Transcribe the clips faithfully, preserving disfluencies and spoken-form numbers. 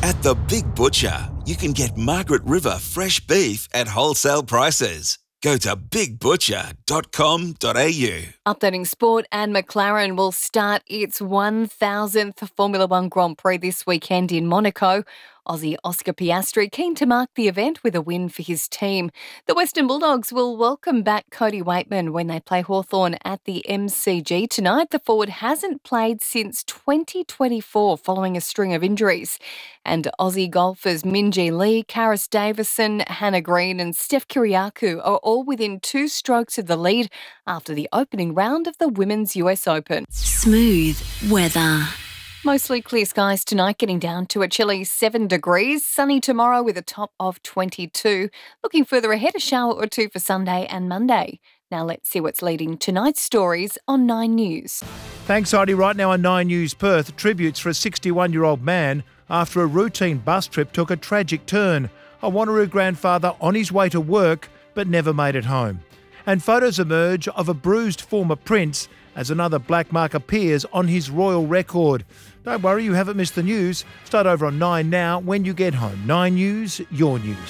At the Big Butcher, you can get Margaret River fresh beef at wholesale prices. Go to big butcher dot com dot a u. Updating sport, and McLaren will start its one thousandth Formula One Grand Prix this weekend in Monaco. Aussie Oscar Piastri keen to mark the event with a win for his team. The Western Bulldogs will welcome back Cody Waitman when they play Hawthorn at the M C G tonight. The forward hasn't played since twenty twenty-four following a string of injuries. And Aussie golfers Minjee Lee, Karis Davison, Hannah Green and Steph Kyriakou are all within two strokes of the lead after the opening round of the Women's U S Open. Smooth weather. Mostly clear skies tonight, getting down to a chilly seven degrees. Sunny tomorrow with a top of twenty-two. Looking further ahead, a shower or two for Sunday and Monday. Now let's see what's leading tonight's stories on Nine News. Thanks, Heidi. Right now on Nine News Perth, tributes for a sixty-one-year-old man after a routine bus trip took a tragic turn. A Wanneroo grandfather on his way to work but never made it home. And photos emerge of a bruised former prince as another black mark appears on his royal record. Don't worry, you haven't missed the news. Start over on Nine now when you get home. Nine News, your news.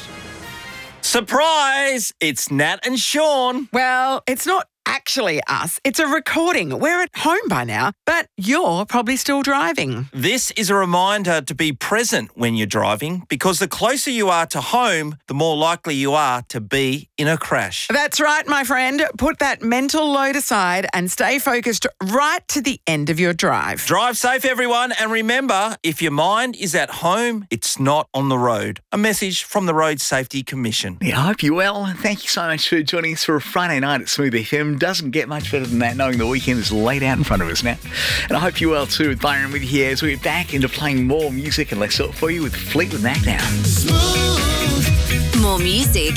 Surprise! It's Nat and Sean. Well, it's not actually us. It's a recording. We're at home by now, but you're probably still driving. This is a reminder to be present when you're driving, because the closer you are to home, the more likely you are to be in a crash. That's right, my friend. Put that mental load aside and stay focused right to the end of your drive. Drive safe, everyone, and remember, if your mind is at home, it's not on the road. A message from the Road Safety Commission. Yeah, I hope you're well, and thank you so much for joining us for a Friday night at Smooth F M. Doesn't get much better than that, knowing the weekend is laid out in front of us now. And I hope you're well too. With Byron with you here as we're back into playing more music and less sort for you with Fleetwood Mac now. More music